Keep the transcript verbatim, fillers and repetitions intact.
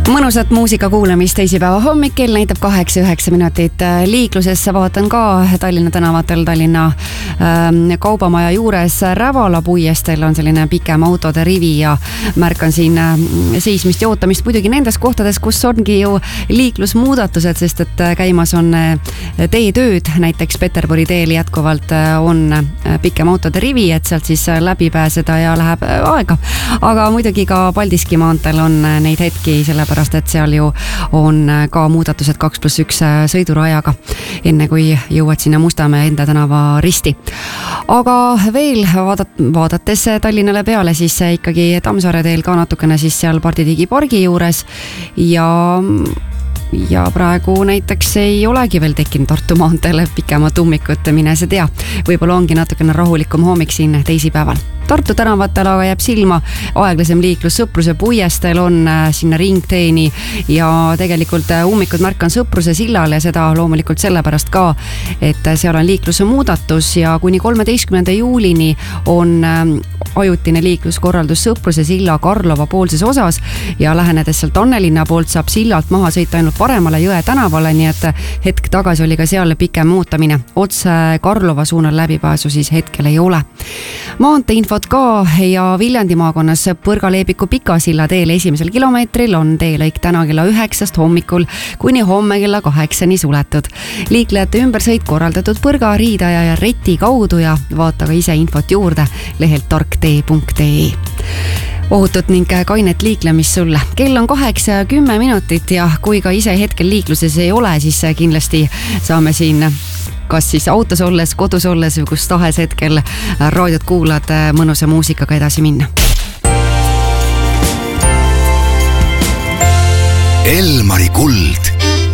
Mõnusat muusika kuulamist teisipäeva hommikul näitab kaheksa üheksa minutit liiklusesse. Vaatan ka Tallinna tänavatel Tallinna ähm, kaubamaja juures Rävala puiestel on selline pikem autode rivi ja märkan siin seismist ja ootamist muidugi nendes kohtades, kus ongi ju liiklusmuudatused, sest et käimas on teetööd. Näiteks Peterburi teel jätkuvalt on pikem autode rivi, et sealt siis läbi pääseda ja läheb aega. Aga muidugi ka Paldiski maanteel on neid hetki sellepärast, et seal ju on ka muudatused kaks pluss üks sõidurajaga, enne kui jõuad sinna Mustamäe enda tänava risti. Aga veel vaadat, vaadates Tallinnale peale, siis ikkagi Tammsaare teel ka natukene siis seal Parditigi pargi juures ja ja praegu näiteks ei olegi veel tekkinud Tartu maanteele pikemat ummikut, mine see tea. Võib-olla ongi natukene rahulikum hommik siin teisipäeval. Tartu tänavatel aga jääb silma aeglasem liiklus. Sõpruse puiestel on sinna ringteeni ja tegelikult ummikud märkan Sõpruse sillal ja seda loomulikult sellepärast ka, et seal on liikluse muudatus ja kuni kolmeteistkümnenda juulini on ajutine liikluskorraldus Sõpruse silla Karlova poolses osas ja lähenedes sealt Annelinna poolt saab sillalt maha sõita ainult paremale Jõe tänavale, nii et hetk tagasi oli ka seal pikem muutamine. Otse Karlova suunal läbipääsu siis hetkel ei ole. Maanteinfot ka ja Viljandi maakonnas Põrga-Leebiku Pikasilla teel esimesel kilomeetril on teelõik täna kella üheksast hommikul kuni homme kella kaheksani suletud. Liiklejate ümbersõit korraldatud Põrga, Riidaja ja Reti kaudu ja vaata ka ise infot juurde lehelt tarktee punkt ee. Ohutut ning kainet liiklemist sulle. Kell on kaheksa ja kümme minutit ja kui ka ise hetkel liikluses ei ole, siis kindlasti saame siin kas siis autos olles, kodus olles või kus tahes hetkel raadiot kuulad mõnusa muusikaga edasi minna. Elmari kuld.